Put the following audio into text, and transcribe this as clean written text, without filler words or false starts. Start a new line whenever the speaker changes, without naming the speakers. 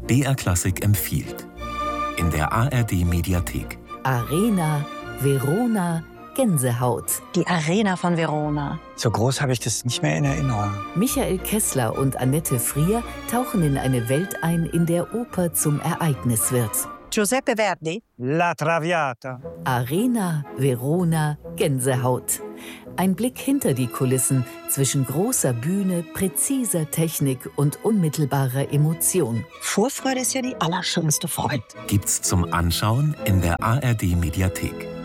BR Klassik empfiehlt. In der ARD-Mediathek.
Arena Verona Gänsehaut.
Die Arena von Verona.
So groß habe ich das nicht mehr in Erinnerung.
Michael Kessler und Annette Frier tauchen in eine Welt ein, in der Oper zum Ereignis wird.
Giuseppe Verdi.
La Traviata.
Arena Verona Gänsehaut. Ein Blick hinter die Kulissen zwischen großer Bühne, präziser Technik und unmittelbarer Emotion.
Vorfreude ist ja die allerschönste Freude.
Gibt's zum Anschauen in der ARD-Mediathek.